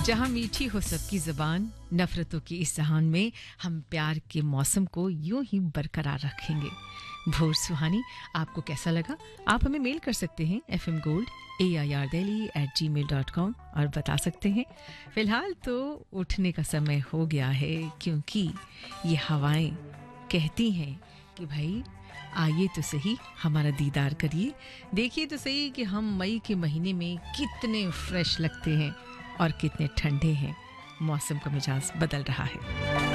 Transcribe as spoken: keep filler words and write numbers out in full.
जहां मीठी हो सबकी ज़बान, नफरतों की इस जहान में हम प्यार के मौसम को यूं ही बरकरार रखेंगे। भोर सुहानी आपको कैसा लगा? आप हमें मेल कर सकते हैं F M gold A I R Delhi eight ji mail dot com और बता सकते हैं। फिलहाल तो उठने का समय हो गया है, क्योंकि ये हवाएं कहती हैं कि भाई आइए तो सही हमारा दीदार करिए, देखिए तो सही कि हम मई के महीने में कितने फ्रेश लगते हैं और कितने ठंडे हैं। मौसम का मिजाज बदल रहा है।